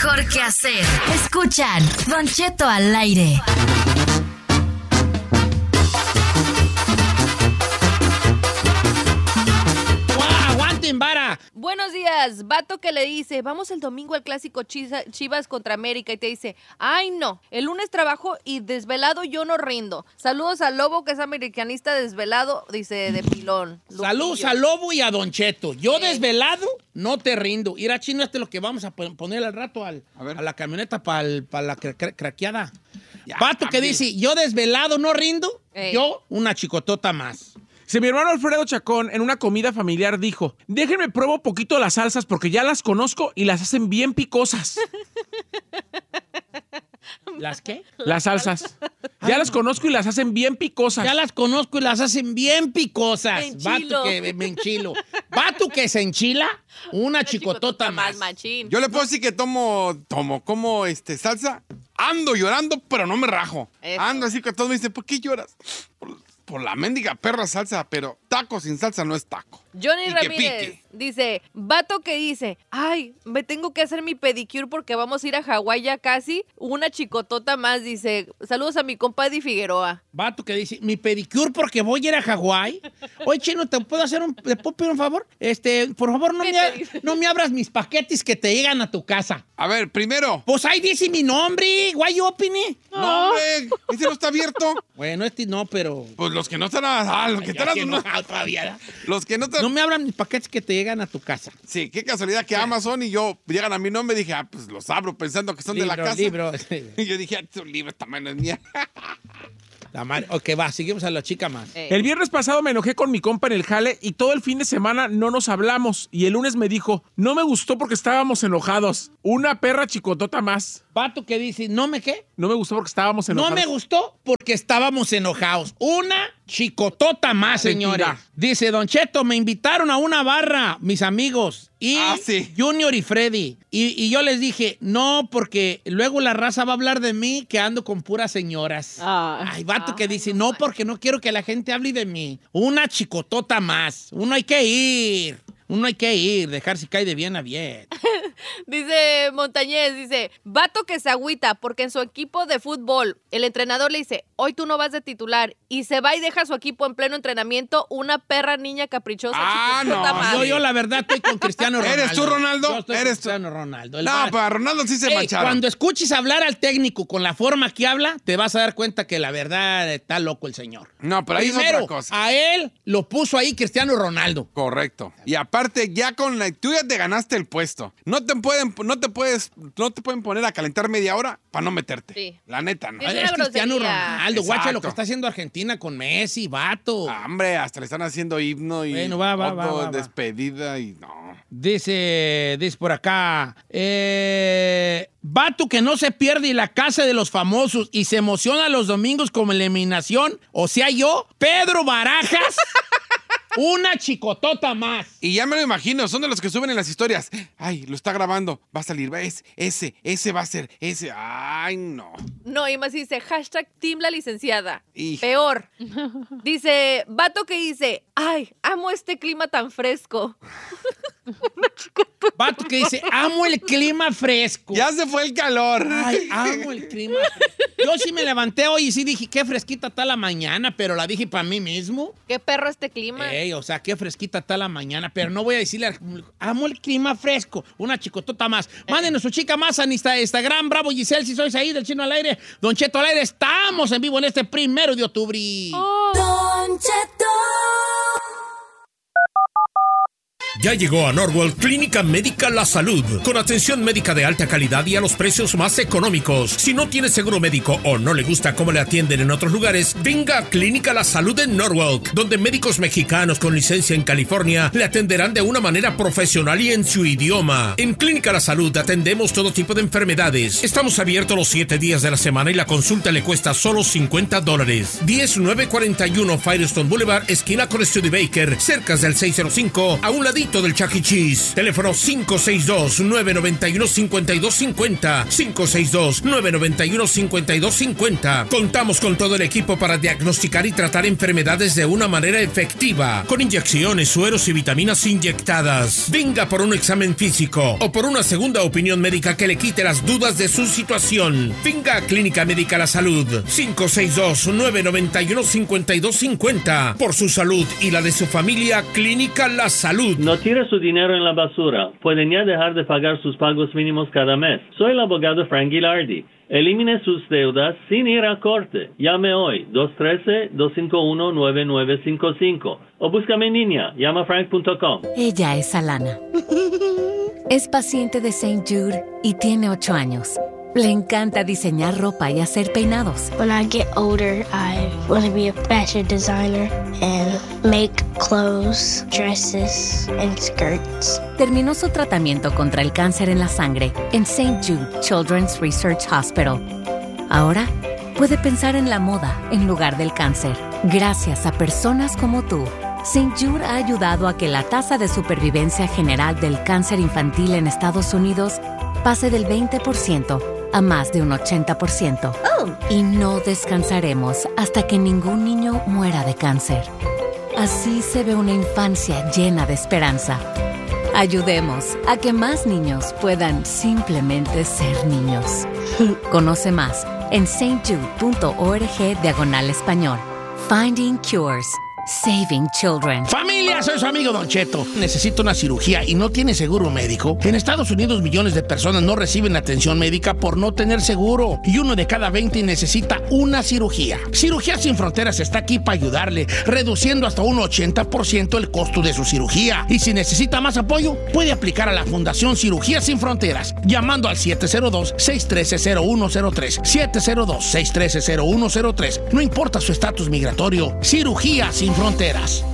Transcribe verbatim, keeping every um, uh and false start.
mejor que hacer. Escuchan Don Cheto al aire. Vara. Buenos días, vato que le dice, vamos el domingo al clásico Chivas contra América y te dice, ay no, el lunes trabajo y desvelado yo no rindo. Saludos al Lobo que es americanista desvelado, dice de pilón. Lupillo. Saludos al Lobo y a Don Cheto. Yo eh. desvelado no te rindo. Ir a Chino, este es lo que vamos a poner al rato al, a, a la camioneta para pa la cra cra craqueada. Ya, vato también. Que dice, yo desvelado no rindo, eh. yo una chicotota más. Si mi hermano Alfredo Chacón en una comida familiar dijo, déjenme pruebo poquito las salsas porque ya las conozco y las hacen bien picosas. ¿Las qué? Las salsas. Ya las conozco y las hacen bien picosas. Ya las conozco y las hacen bien picosas. Me enchilo. Vato que me enchilo. Vato que se enchila, una, una chicotota, chicotota más. Machín. Yo le puedo decir que tomo, tomo, como este, salsa, ando llorando, pero no me rajo. Eso. Ando así que todos me dicen, ¿por qué lloras? Por, por la mendiga perra salsa, pero taco sin salsa no es taco. Johnny Ramírez dice, vato que dice, ay, me tengo que hacer mi pedicure porque vamos a ir a Hawái ya casi. Una chicotota más, dice, saludos a mi compadre Figueroa. Vato que dice, mi pedicure porque voy a ir a Hawái. Oye, Chino, ¿te puedo hacer un, ¿te puedo pedir un favor? Este, por favor, no me, no me abras mis paquetes que te llegan a tu casa. A ver, primero. Pues ahí dice mi nombre, why you open it? No, hombre, ese no está abierto. Bueno, este no, pero... Pues los que no están... Ah, los que están... No, todavía. Los que no están... No me abran mis paquetes que te llegan a tu casa. Sí, qué casualidad que Amazon y yo llegan a mi nombre y dije, ah, pues los abro pensando que son libro, de la casa. Libro. Y yo dije, ah, tu libro, esta mano es mía. La madre. Ok, va, seguimos a la chica más. Eh. El viernes pasado me enojé con mi compa en el jale y todo el fin de semana no nos hablamos. Y el lunes me dijo, no me gustó porque estábamos enojados. Una perra chicotota más. Vato que dice, ¿no me qué? No me gustó porque estábamos enojados. No me gustó porque estábamos enojados. Una chicotota más, señora. Mentira. Dice, Don Cheto, me invitaron a una barra, mis amigos. Y ah, sí. Junior y Freddy. Y, y yo les dije, no, porque luego la raza va a hablar de mí que ando con puras señoras. Ah. Ay, vato ah, que dice, no, porque no quiero que la gente hable de mí. Una chicotota más. Uno hay que ir. Uno hay que ir, dejar si cae de bien a bien. Dice Montañez, dice, vato que se agüita porque en su equipo de fútbol el entrenador le dice, hoy tú no vas de titular, y se va y deja a su equipo en pleno entrenamiento, una perra niña caprichosa. Ah, no. Yo, yo la verdad estoy con Cristiano Ronaldo. ¿Eres tú, Ronaldo? Yo estoy ¿Eres con Cristiano Ronaldo. El no, bar... para Ronaldo sí se hey, mancharon. Cuando escuches hablar al técnico con la forma que habla, te vas a dar cuenta que la verdad está loco el señor. No, pero ahí Primero, es otra cosa. A él lo puso ahí Cristiano Ronaldo. Correcto. Y aparte, ya con la... Tú ya te ganaste el puesto. No te pueden, no te puedes, no te pueden poner a calentar media hora para no meterte. Sí. La neta, ¿no? Es, es Cristiano Ronaldo. Guacha lo que está haciendo Argentina con Messi, vato. Ah, hombre, hasta le están haciendo himno y bueno, va, va, va, va, despedida y no. Dice, dice por acá, eh, vato que no se pierde la casa de los famosos y se emociona los domingos como eliminación. O sea, yo, Pedro Barajas. Una chicotota más. Y ya me lo imagino, son de los que suben en las historias. Ay, lo está grabando, va a salir, ese, ese, ese va a ser, ese. Ay, no. No, y más dice, hashtag Team la licenciada. Y... Peor. Dice, vato que dice, ay, amo este clima tan fresco. Una chicotota. Vato que dice, amo el clima fresco. Ya se fue el calor. Ay, amo el clima fresco. Yo sí me levanté hoy y sí dije, qué fresquita está la mañana, pero la dije para mí mismo. Qué perro este clima. Ey, o sea, qué fresquita está la mañana, pero no voy a decirle, amo el clima fresco. Una chicotota más. Mándenos su chica más a Instagram, Bravo Giselle, si sois ahí del Chino al aire. Don Cheto al aire, estamos en vivo en este primero de octubre. Oh. Don Cheto. Ya llegó a Norwell Clínica Médica La Salud, con atención médica de alta calidad y a los precios más económicos. Si no tiene seguro médico o no le gusta cómo le atienden en otros lugares, venga a Clínica La Salud en Norwalk, donde médicos mexicanos con licencia en California le atenderán de una manera profesional y en su idioma. En Clínica La Salud atendemos todo tipo de enfermedades. Estamos abiertos los siete días de la semana y la consulta le cuesta solo cincuenta dólares. diez mil novecientos cuarenta y uno Firestone Boulevard, esquina con Studebaker, cerca del seiscientos cinco, a un ladito producto del Chuck E. Cheese. Teléfono cinco seis dos, nueve nueve uno, cinco dos cinco cero. cinco seis dos, nueve nueve uno, cinco dos cinco cero. Contamos con todo el equipo para diagnosticar y tratar enfermedades de una manera efectiva, con inyecciones, sueros y vitaminas inyectadas. Venga por un examen físico o por una segunda opinión médica que le quite las dudas de su situación. Venga a Clínica Médica La Salud. cinco seis dos, nueve nueve uno, cinco dos cinco cero. Por su salud y la de su familia, Clínica La Salud. No tire su dinero en la basura. Pueden ya dejar de pagar sus pagos mínimos cada mes. Soy el abogado Frank Gilardi. Elimine sus deudas sin ir a corte. Llame hoy dos uno tres, dos cinco uno, nueve nueve cinco cinco o búscame en línea, llama frank punto com. Ella es Alana. Es paciente de Saint Jude y tiene ocho años. Le encanta diseñar ropa y hacer peinados. When I get older, I want to be a fashion designer and make clothes, dresses, and skirts. Terminó su tratamiento contra el cáncer en la sangre en Saint Jude Children's Research Hospital. Ahora puede pensar en la moda en lugar del cáncer. Gracias a personas como tú, Saint Jude ha ayudado a que la tasa de supervivencia general del cáncer infantil en Estados Unidos pase del veinte por ciento a más de un ochenta por ciento. Oh. Y no descansaremos hasta que ningún niño muera de cáncer. Así se ve una infancia llena de esperanza. Ayudemos a que más niños puedan simplemente ser niños. Conoce más en stjude.org diagonal español. Finding Cures. Saving Children. Familia, soy su amigo Don Cheto. Necesito una cirugía y no tiene seguro médico. En Estados Unidos millones de personas no reciben atención médica por no tener seguro. Y uno de cada veinte necesita una cirugía. Cirugía Sin Fronteras está aquí para ayudarle, reduciendo hasta un ochenta por ciento el costo de su cirugía. Y si necesita más apoyo, puede aplicar a la Fundación Cirugía Sin Fronteras, llamando al siete cero dos, seis uno tres, cero uno cero tres. siete cero dos, seis uno tres, cero uno cero tres. No importa su estatus migratorio. Cirugía Sin Fronteras.